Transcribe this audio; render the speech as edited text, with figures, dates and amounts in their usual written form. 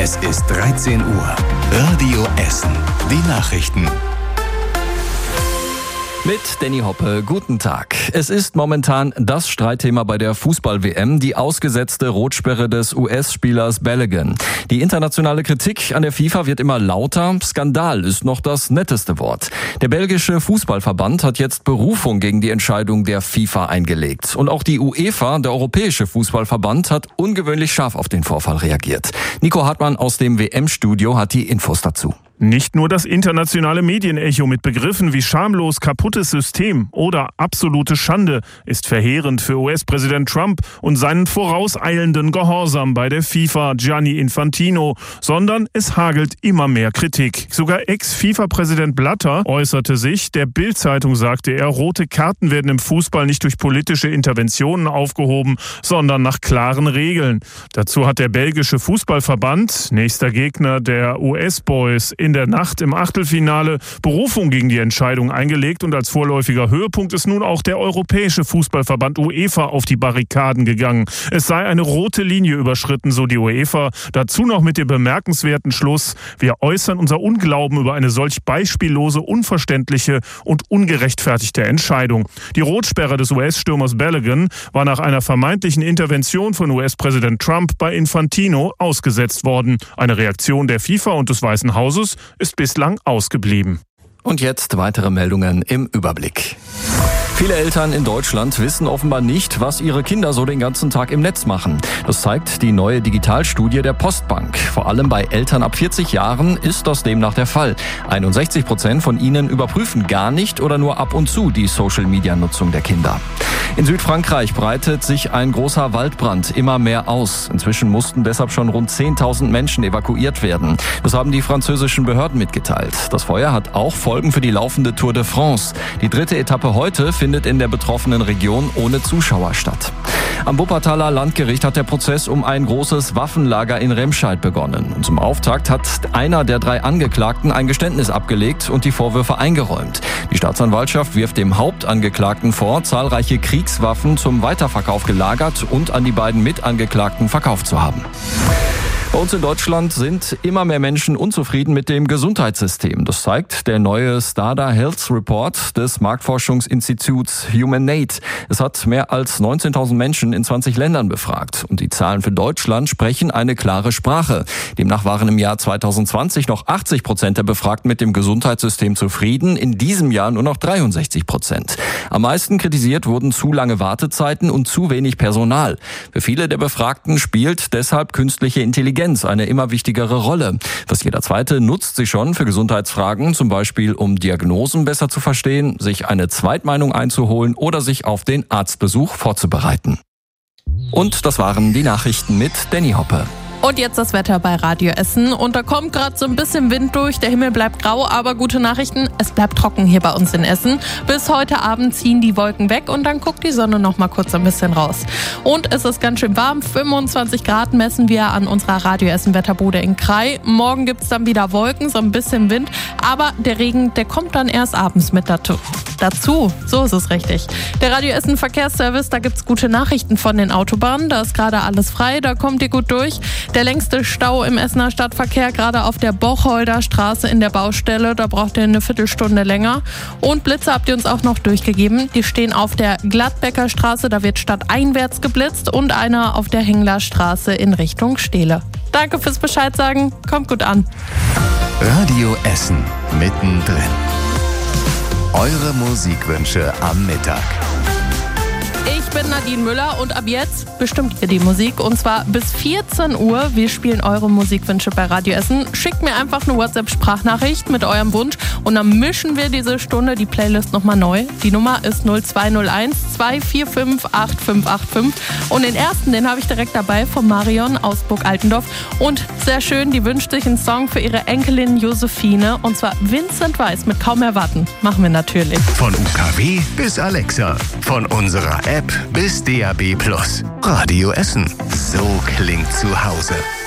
Es ist 13 Uhr. Radio Essen. Die Nachrichten. Mit Danny Hoppe, guten Tag. Es ist momentan das Streitthema bei der Fußball-WM, die ausgesetzte Rotsperre des US-Spielers Balogun. Die internationale Kritik an der FIFA wird immer lauter. Skandal ist noch das netteste Wort. Der belgische Fußballverband hat jetzt Berufung gegen die Entscheidung der FIFA eingelegt. Und auch die UEFA, der Europäische Fußballverband, hat ungewöhnlich scharf auf den Vorfall reagiert. Nico Hartmann aus dem WM-Studio hat die Infos dazu. Nicht nur das internationale Medienecho mit Begriffen wie schamlos kaputtes System oder absolute Schande ist verheerend für US-Präsident Trump und seinen vorauseilenden Gehorsam bei der FIFA, Gianni Infantino, sondern es hagelt immer mehr Kritik. Sogar Ex-FIFA-Präsident Blatter äußerte sich. Der Bild-Zeitung sagte er, rote Karten werden im Fußball nicht durch politische Interventionen aufgehoben, sondern nach klaren Regeln. Dazu hat der belgische Fußballverband, nächster Gegner der US-Boys, in der Nacht im Achtelfinale Berufung gegen die Entscheidung eingelegt und als vorläufiger Höhepunkt ist nun auch der Europäische Fußballverband UEFA auf die Barrikaden gegangen. Es sei eine rote Linie überschritten, so die UEFA. Dazu noch mit dem bemerkenswerten Schluss: Wir äußern unser Unglauben über eine solch beispiellose, unverständliche und ungerechtfertigte Entscheidung. Die Rotsperre des US-Stürmers Balogun war nach einer vermeintlichen Intervention von US-Präsident Trump bei Infantino ausgesetzt worden. Eine Reaktion der FIFA und des Weißen Hauses ist bislang ausgeblieben. Und jetzt weitere Meldungen im Überblick. Viele Eltern in Deutschland wissen offenbar nicht, was ihre Kinder so den ganzen Tag im Netz machen. Das zeigt die neue Digitalstudie der Postbank. Vor allem bei Eltern ab 40 Jahren ist das demnach der Fall. 61% von ihnen überprüfen gar nicht oder nur ab und zu die Social-Media-Nutzung der Kinder. In Südfrankreich breitet sich ein großer Waldbrand immer mehr aus. Inzwischen mussten deshalb schon rund 10.000 Menschen evakuiert werden. Das haben die französischen Behörden mitgeteilt. Das Feuer hat auch Folgen für die laufende Tour de France. Die 3. Etappe heute findet in der betroffenen Region ohne Zuschauer statt. Am Wuppertaler Landgericht hat der Prozess um ein großes Waffenlager in Remscheid begonnen. Und zum Auftakt hat einer der 3 Angeklagten ein Geständnis abgelegt und die Vorwürfe eingeräumt. Die Staatsanwaltschaft wirft dem Hauptangeklagten vor, zahlreiche Kriegswaffen zum Weiterverkauf gelagert und an die beiden Mitangeklagten verkauft zu haben. Bei uns in Deutschland sind immer mehr Menschen unzufrieden mit dem Gesundheitssystem. Das zeigt der neue Stada Health Report des Marktforschungsinstituts Humanate. Es hat mehr als 19.000 Menschen in 20 Ländern befragt. Und die Zahlen für Deutschland sprechen eine klare Sprache. Demnach waren im Jahr 2020 noch 80% der Befragten mit dem Gesundheitssystem zufrieden. In diesem Jahr nur noch 63%. Am meisten kritisiert wurden zu lange Wartezeiten und zu wenig Personal. Für viele der Befragten spielt deshalb künstliche Intelligenz eine immer wichtigere Rolle. Fast jeder Zweite nutzt sie schon für Gesundheitsfragen, zum Beispiel um Diagnosen besser zu verstehen, sich eine Zweitmeinung einzuholen oder sich auf den Arztbesuch vorzubereiten. Und das waren die Nachrichten mit Danny Hoppe. Und jetzt das Wetter bei Radio Essen. Und da kommt gerade so ein bisschen Wind durch. Der Himmel bleibt grau, aber gute Nachrichten, es bleibt trocken hier bei uns in Essen. Bis heute Abend ziehen die Wolken weg und dann guckt die Sonne noch mal kurz ein bisschen raus. Und es ist ganz schön warm. 25 Grad messen wir an unserer Radio Essen Wetterbude in Krai. Morgen gibt's dann wieder Wolken, so ein bisschen Wind. Aber der Regen, der kommt dann erst abends mit dazu. So ist es richtig. Der Radio Essen Verkehrsservice, da gibt's gute Nachrichten von den Autobahnen. Da ist gerade alles frei, da kommt ihr gut durch. Der längste Stau im Essener Stadtverkehr, gerade auf der Bocholder Straße in der Baustelle. Da braucht ihr eine Viertelstunde länger. Und Blitze habt ihr uns auch noch durchgegeben. Die stehen auf der Gladbecker Straße, da wird stadteinwärts geblitzt. Und einer auf der Hengler Straße in Richtung Steele. Danke fürs Bescheid sagen. Kommt gut an. Radio Essen mittendrin. Eure Musikwünsche am Mittag. Ich bin Nadine Müller und ab jetzt bestimmt ihr die Musik und zwar bis 14 Uhr. Wir spielen eure Musikwünsche bei Radio Essen. Schickt mir einfach eine WhatsApp-Sprachnachricht mit eurem Wunsch und dann mischen wir diese Stunde die Playlist nochmal neu. Die Nummer ist 0201 245 8585 und den ersten, den habe ich direkt dabei von Marion aus Burg Altendorf und sehr schön, die wünscht sich einen Song für ihre Enkelin Josephine und zwar Vincent Weiss mit Kaum erwarten. Machen wir natürlich. Von UKW bis Alexa, von unserer App bis DAB+. Radio Essen. So klingt zu Hause.